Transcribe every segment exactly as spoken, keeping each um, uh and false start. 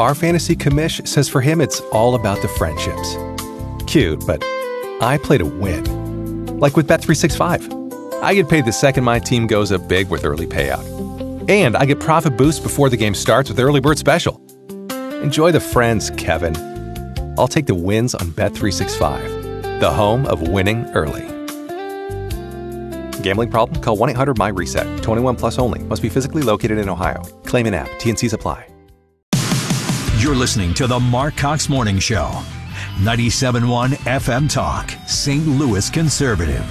Our fantasy commish says for him it's all about the friendships. Cute, but I play to win. Like with Bet three sixty-five. I get paid the second my team goes up big with early payout. And I get profit boost before the game starts with Early Bird Special. Enjoy the friends, Kevin. I'll take the wins on Bet three sixty-five, the home of winning early. Gambling problem? Call one eight hundred M Y reset. twenty-one plus only. Must be physically located in Ohio. Claim in app. T N Cs apply. You're listening to the Mark Cox Morning Show. ninety-seven point one F M Talk. Saint Louis Conservative.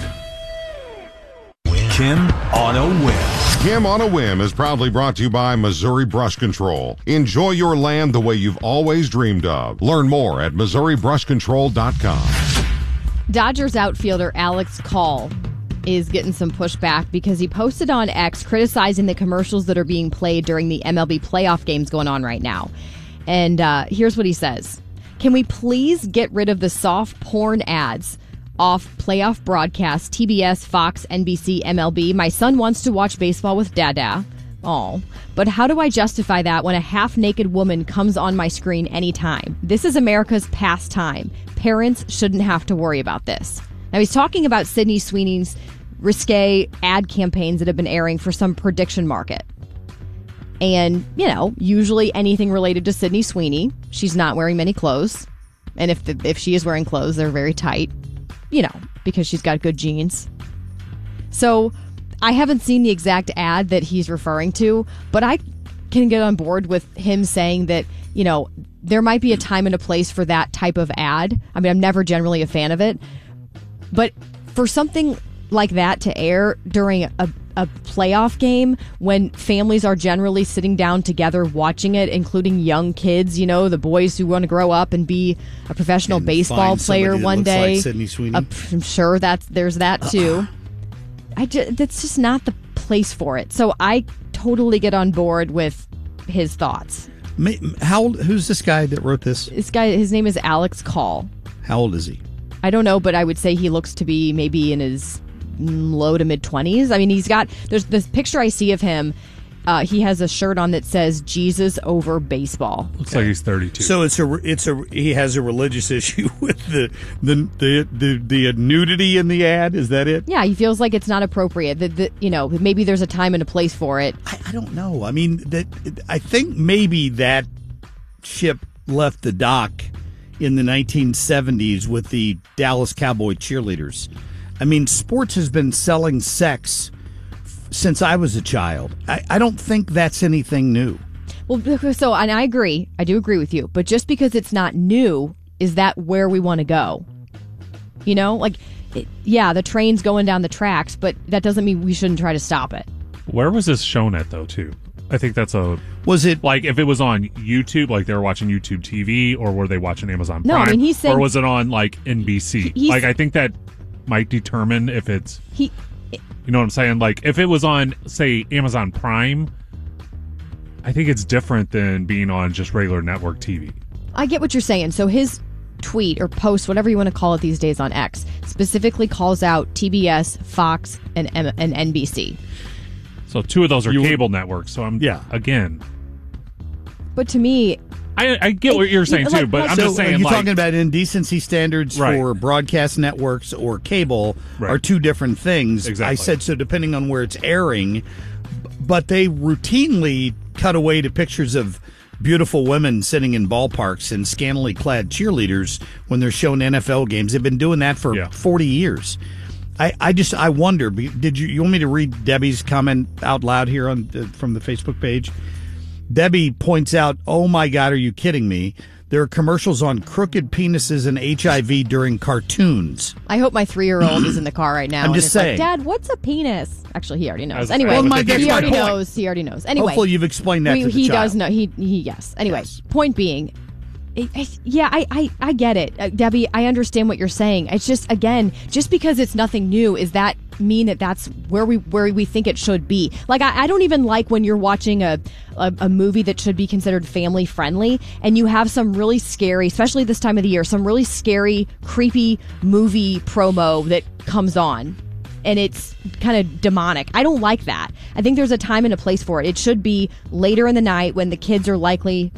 Kim on a Whim. Kim on a Whim is proudly brought to you by Missouri Brush Control. Enjoy your land the way you've always dreamed of. Learn more at Missouri Brush Control dot com. Dodgers outfielder Alex Call is getting some pushback because he posted on X criticizing the commercials that are being played during the M L B playoff games going on right now. And uh, here's what he says. Can we please get rid of the soft porn ads off playoff broadcasts, T B S, Fox, N B C, M L B? My son wants to watch baseball with Dada. Oh, but how do I justify that when a half-naked woman comes on my screen anytime? This is America's pastime. Parents shouldn't have to worry about this. Now, he's talking about Sydney Sweeney's risque ad campaigns that have been airing for some prediction market. And, you know, usually anything related to Sydney Sweeney, she's not wearing many clothes. And if the, if she is wearing clothes, they're very tight, you know, because she's got good genes. So I haven't seen the exact ad that he's referring to, but I can get on board with him saying that, you know, there might be a time and a place for that type of ad. I mean, I'm never generally a fan of it. But for something like that to air during a, a playoff game when families are generally sitting down together watching it, including young kids, you know, the boys who want to grow up and be a professional and baseball player one day. Like Sydney Sweeney. Uh, I'm sure that's there's that too. I just, that's just not the place for it. So I totally get on board with his thoughts. How old, who's this guy that wrote this? This guy, his name is Alex Call. How old is he? I don't know, but I would say he looks to be maybe in his low to mid twenties. I mean, he's got, there's this picture I see of him. Uh, he has a shirt on that says Jesus over baseball. Looks like he's thirty-two. So it's a, it's a, he has a religious issue with the, the, the, the, the nudity in the ad. Is that it? Yeah, he feels like it's not appropriate. That, that you know, maybe there's a time and a place for it. I, I don't know. I mean, that I think maybe that ship left the dock in the nineteen seventies with the Dallas Cowboy cheerleaders. I mean, sports has been selling sex since I was a child. I, I don't think that's anything new. Well, so, and I agree. I do agree with you. But just because it's not new, is that where we want to go? You know, like, it, yeah, the train's going down the tracks, but that doesn't mean we shouldn't try to stop it. Where was this shown at, though, too? I think that's a... Was it... Like, if it was on YouTube, like they were watching YouTube T V, or were they watching Amazon Prime? No, I mean, he's saying... Or was it on, like, N B C? Like, I think that might determine if it's... He... You know what I'm saying? Like, if it was on, say, Amazon Prime, I think it's different than being on just regular network T V. I get what you're saying. So his tweet or post, whatever you want to call it these days on X, specifically calls out T B S, Fox, and, M- and N B C. So two of those are you, cable networks. So I'm, yeah. again. But to me... I, I get what you're saying, like, too, but like, I'm so just saying, you're like... talking about indecency standards right. for broadcast networks or cable right. are two different things. Exactly. I said, so depending on where it's airing, but they routinely cut away to pictures of beautiful women sitting in ballparks and scantily clad cheerleaders when they're showing N F L games. They've been doing that for yeah. forty years. I, I just, I wonder, did you, you want me to read Debbie's comment out loud here on the, from the Facebook page? Debbie points out, oh my God, are you kidding me? There are commercials on crooked penises and H I V during cartoons. I hope my three-year-old is in the car right now. I'm and just it's saying. Like, Dad, what's a penis? Actually, he already knows. As Anyway, well, my, he already point. knows. He already knows. Anyway, hopefully you've explained that we, to the he child. does know. He, he yes. Anyway, Yes. point being, it, it, yeah, I, I, I get it. Uh, Debbie, I understand what you're saying. It's just, again, just because it's nothing new, is that mean that that's where we where we think it should be? Like, I, I don't even like when you're watching a, a, a movie that should be considered family friendly and you have some really scary, especially this time of the year, some really scary, creepy movie promo that comes on. And it's kind of demonic. I don't like that. I think there's a time and a place for it. It should be later in the night when the kids are likely